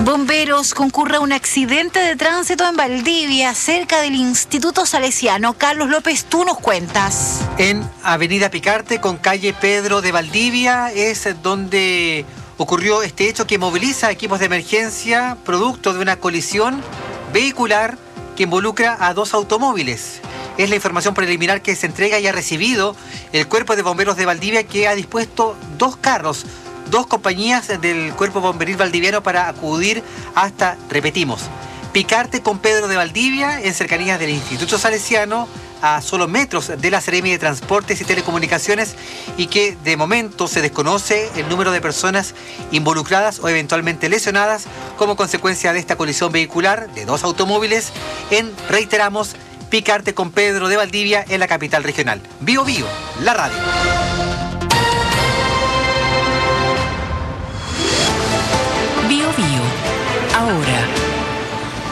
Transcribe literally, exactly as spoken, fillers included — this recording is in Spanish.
Bomberos concurre a un accidente de tránsito en Valdivia, cerca del Instituto Salesiano. Carlos López, tú nos cuentas. En Avenida Picarte con calle Pedro de Valdivia es donde ocurrió este hecho que moviliza equipos de emergencia producto de una colisión vehicular que involucra a dos automóviles. Es la información preliminar que se entrega y ha recibido el Cuerpo de Bomberos de Valdivia, que ha dispuesto dos carros, dos compañías del Cuerpo Bomberil Valdiviano para acudir hasta, repetimos, Picarte con Pedro de Valdivia, en cercanías del Instituto Salesiano, a solo metros de la Seremi de Transportes y Telecomunicaciones, y que de momento se desconoce el número de personas involucradas o eventualmente lesionadas como consecuencia de esta colisión vehicular de dos automóviles en, reiteramos, Picarte con Pedro de Valdivia, en la capital regional. Bio Bio, la radio. Bio Bio, ahora